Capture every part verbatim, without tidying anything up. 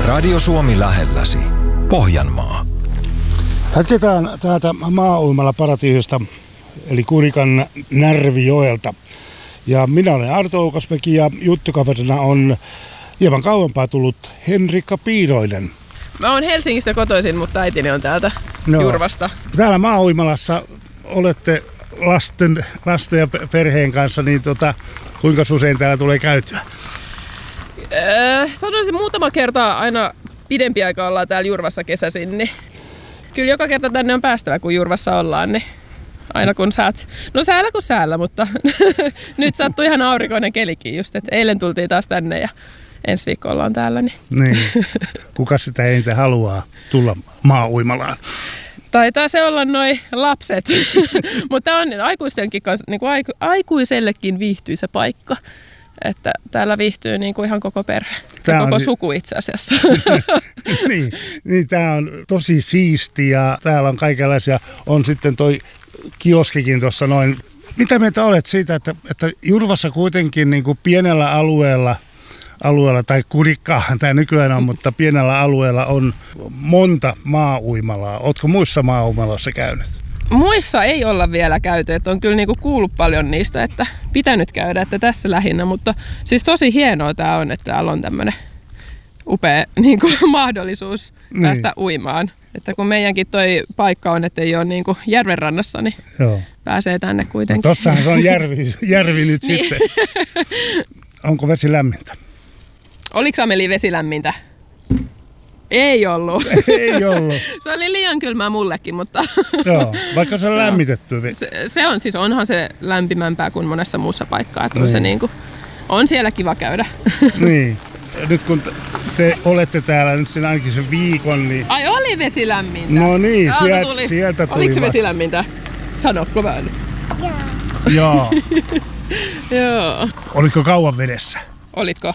Radio Suomi lähelläsi. Pohjanmaa. Jatketaan täältä maa-uimalla paratiisista, eli Kurikan Närvijoelta. Ja minä olen Arto Oukasmäki ja juttukaverina on hieman kauempaa tullut Henrikka Piiroinen. Mä oon Helsingistä kotoisin, mutta äitini on täältä no, Jurvasta. Täällä maa-uimalassa olette lasten, lasten ja perheen kanssa, niin tota, kuinka usein täällä tulee käytyä? Öö, sanoisin muutama kerta aina pidempi aika ollaan täällä Jurvassa kesäisin, niin kyllä joka kerta tänne on päästävä, kun Jurvassa ollaan, niin aina kun säät, no säällä kun säällä, mutta nyt sattui ihan aurinkoinen kelikin just, että eilen tultiin taas tänne ja ensi viikko ollaan täällä. Niin, niin. Kuka sitä eniten haluaa tulla maa-uimalaan? Taitaa se olla noi lapset, mutta on aikuistenkin kanssa, niin kuin aiku, aikuisellekin viihtyisä paikka. Että täällä viihtyy niin kuin ihan koko perhe ja koko on suku itse asiassa. niin, niin tämä on tosi siisti ja täällä on kaikenlaisia, on sitten toi kioskikin tuossa noin. Mitä mieltä olet siitä, että, että Jurvassa kuitenkin niin kuin pienellä alueella, alueella, tai Kurikkaahan tämä nykyään on, mutta pienellä alueella on monta maa-uimalaa. Ootko muissa maa-uimaloissa käynyt? Muissa ei olla vielä käyty, että on kyllä niinku kuullut paljon niistä, että pitänyt käydä, että tässä lähinnä, mutta siis tosi hienoa tämä on, että täällä on tämmöinen upea niinku, mahdollisuus niin päästä uimaan. Että kun meidänkin toi paikka on, että ei ole niinku järven rannassa, niin joo, pääsee tänne kuitenkin. No tossahan se on järvi, järvi nyt niin sitten. Onko vesi lämmintä? Oliko Ameli vesi lämmintä? Ei ollut. Ei ollut. Se oli liian kylmää mullekin, mutta joo, vaikka se on lämmitetty. Se, se on siis, onhan se lämpimämpää kuin monessa muussa paikkaa, että on, niin se niin kuin, on siellä kiva käydä. Niin. Nyt kun te olette täällä nyt sen ainakin sen viikon, niin... Ai, oli vesi lämmintä? No niin, sieltä tuli. sieltä tuli. Oliko se vesi lämmintä? Sanokko vähän? Joo. Joo. Olitko kauan vedessä? Olitko?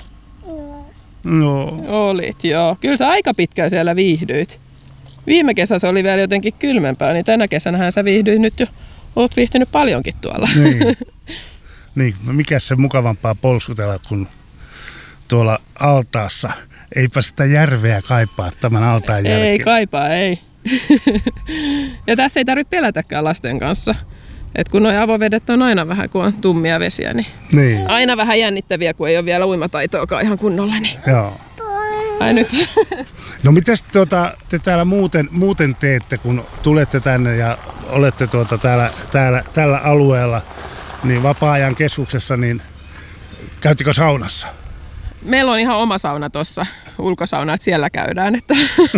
No. Olit, joo. Kyllä sä aika pitkään siellä viihdyit. Viime kesä se oli vielä jotenkin kylmempää, niin tänä kesänähän sä viihdyit nyt jo. Oot viihtynyt paljonkin tuolla. Niin. Niin, mikäs se mukavampaa polskutella kuin tuolla altaassa. Eipä sitä järveä kaipaa tämän altaan jälkeen. Ei kaipaa, ei. Ja tässä ei tarvitse pelätäkään lasten kanssa. Et kun nuo avovedet on aina vähän, kun on tummia vesiä, niin, niin aina vähän jännittäviä, kun ei ole vielä uimataitoakaan ihan kunnolla. Niin. Joo. Ai nyt. No mitäs tuota, te täällä muuten, muuten teette, kun tulette tänne ja olette tuota täällä, täällä, tällä alueella, niin vapaa-ajan keskuksessa, niin käyttikö saunassa? Meillä on ihan oma sauna tuossa, ulkosauna, että siellä käydään. Että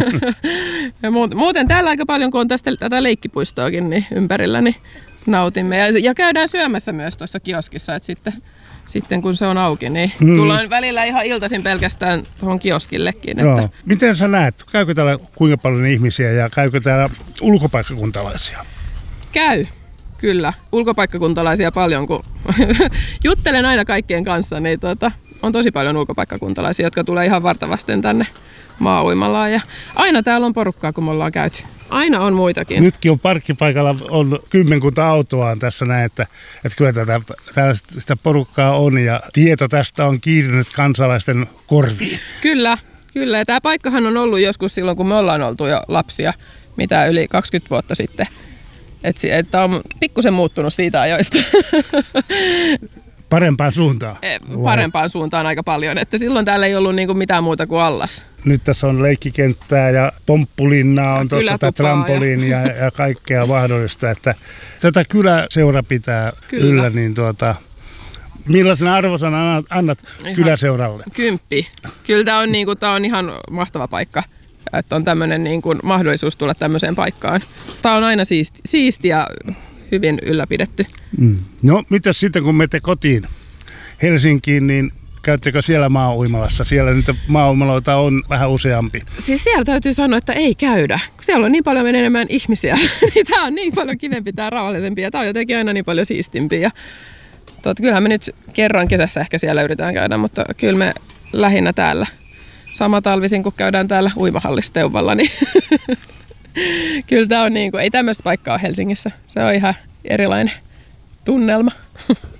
ja muuten täällä aika paljon, kun on tästä, tätä leikkipuistoakin niin ympärillä, niin nautimme. Ja, ja käydään syömässä myös tuossa kioskissa, että sitten, sitten kun se on auki, niin mm. tullaan välillä ihan iltaisin pelkästään tuohon kioskillekin. Että... Miten sä näet, käykö täällä kuinka paljon ihmisiä ja käykö täällä ulkopaikkakuntalaisia? Käy, kyllä. Ulkopaikkakuntalaisia paljon, kun juttelen aina kaikkien kanssa, niin tuota, on tosi paljon ulkopaikkakuntalaisia, jotka tulee ihan vartavasten tänne maa-uimalaan. Ja aina täällä on porukkaa, kun me ollaan käyty. Aina on muitakin. Nytkin on parkkipaikalla on kymmenkunta autoa tässä näin, että, että kyllä tätä, sitä porukkaa on ja tieto tästä on kiirinyt kansalaisten korviin. Kyllä, kyllä. Ja tämä paikkahan on ollut joskus silloin, kun me ollaan oltu jo lapsia, mitä yli kaksikymmentä vuotta sitten. Että, että on pikkusen muuttunut siitä ajoista. Parempaan suuntaan? Parempaan suuntaan aika paljon, että silloin täällä ei ollut niinku mitään muuta kuin allas. Nyt tässä on leikkikenttää ja pomppulinnaa on tuossa, tai trampoliinia ja... ja kaikkea mahdollista, että tätä kyläseura pitää Kyllä. yllä, niin tuota, millaisen arvosanan annat ihan kyläseuralle? Kymppi. Kyllä tämä on, niinku, tää on ihan mahtava paikka, että on tämmöinen niinku mahdollisuus tulla tämmöiseen paikkaan. Tämä on aina siisti, siisti ja hyvin ylläpidetty. Mm. No, mitäs sitten kun menette kotiin Helsinkiin, niin käyttekö siellä maa-uimalassa? Siellä nyt maa-uimaloita on vähän useampi. Siis siellä täytyy sanoa, että ei käydä. Kun siellä on niin paljon enemmän ihmisiä, niin tämä on niin paljon kivempi, tämä rauhallisempi ja tämä on jotenkin aina niin paljon siistimpi. Ja, tuot, kyllähän me nyt kerran kesässä ehkä siellä yritetään käydä, mutta kyllä me lähinnä täällä. Sama talvisin, kun käydään täällä uimahallissa Teuvalla, niin kyllä tämä on niin kuin, ei tämmöistä paikkaa Helsingissä. Se on ihan erilainen tunnelma.